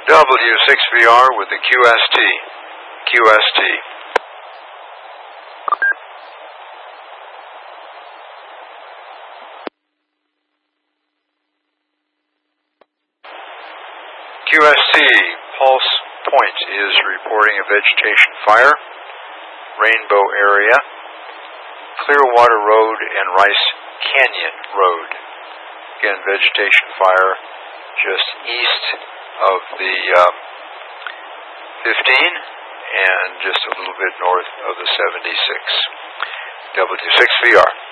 W6VR with the QST. QST Pulse Point is reporting a vegetation fire, Rainbow area, Clearwater Road and Rice Canyon Road. Again, vegetation fire just east of the 15 and just a little bit north of the 76. W6VR.